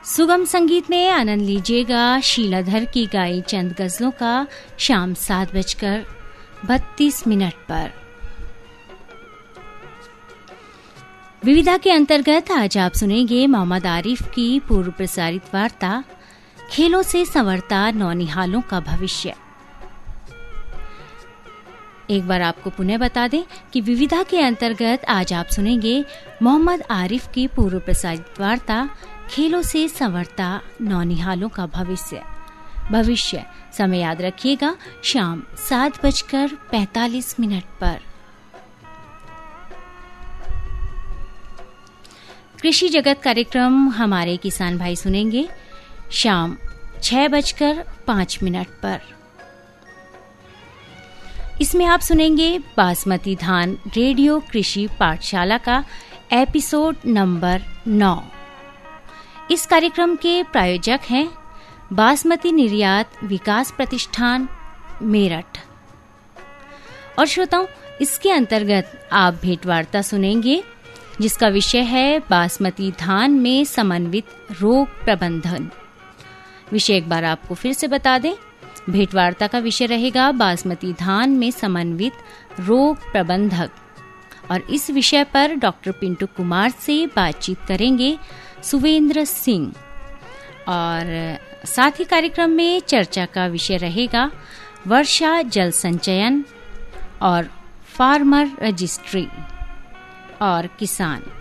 सुगम संगीत में आनंद लीजिएगा शीलाधर की गाई चंद गजलों का शाम 7:32 पर। विविधा के अंतर्गत आज आप सुनेंगे मोहम्मद आरिफ की पूर्व प्रसारित वार्ता खेलों से संवरता नौनिहालों का भविष्य। एक बार आपको पुनः बता दें कि विविधा के अंतर्गत आज आप सुनेंगे मोहम्मद आरिफ की पूर्व प्रसारित वार्ता खेलों से संवरता नौनिहालों का भविष्य। समय याद रखिएगा शाम 7:45 पर। कृषि जगत कार्यक्रम हमारे किसान भाई सुनेंगे शाम 6:05 पर। इसमें आप सुनेंगे बासमती धान रेडियो कृषि पाठशाला का एपिसोड नंबर 9। इस कार्यक्रम के प्रायोजक हैं बासमती निर्यात विकास प्रतिष्ठान मेरठ। और श्रोताओं, इसके अंतर्गत आप भेंटवार्ता सुनेंगे जिसका विषय है बासमती धान में समन्वित रोग प्रबंधन। विषय एक बार आपको फिर से बता दें, भेंटवार्ता का विषय रहेगा बासमती धान में समन्वित रोग प्रबंधक। और इस विषय पर डॉक्टर पिंटू कुमार से बातचीत करेंगे सुवेंद्र सिंह। और साथ ही कार्यक्रम में चर्चा का विषय रहेगा वर्षा जल संचयन और फार्मर रजिस्ट्री और किसान।